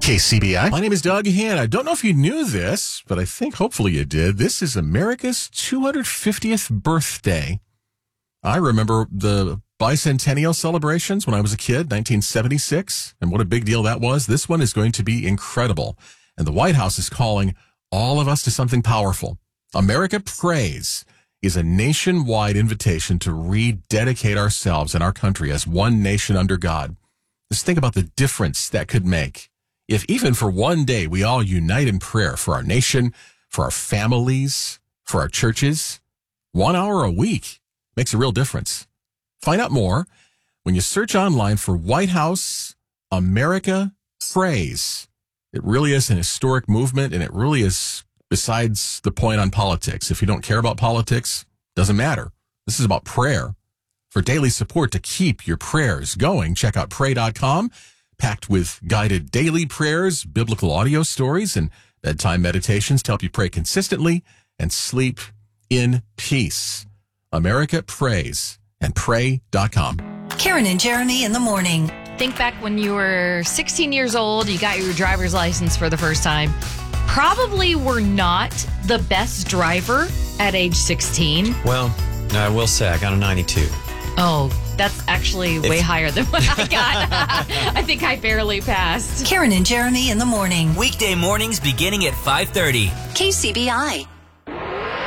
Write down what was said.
KCBI. My name is Doug Hinn. I don't know if you knew this, but I think hopefully you did. This is America's 250th birthday. I remember the bicentennial celebrations when I was a kid, 1976, and what a big deal that was. This one is going to be incredible. And the White House is calling all of us to something powerful. America Prays is a nationwide invitation to rededicate ourselves and our country as one nation under God. Just think about the difference that could make if even for one day we all unite in prayer for our nation, for our families, for our churches. 1 hour a week makes a real difference. Find out more when you search online for White House America Prays. It really is an historic movement, and it really is besides the point on politics. If you don't care about politics, doesn't matter. This is about prayer. For daily support to keep your prayers going, check out pray.com, packed with guided daily prayers, biblical audio stories, and bedtime meditations to help you pray consistently and sleep in peace. America Prays and pray.com. Karen and Jeremy in the morning. Think back when you were 16 years old, you got your driver's license for the first time. Probably were not the best driver at age 16. Well, I will say I got a 92. Oh, that's actually way higher than what I got. I think I barely passed. Karen and Jeremy in the morning. Weekday mornings beginning at 5:30. KCBI.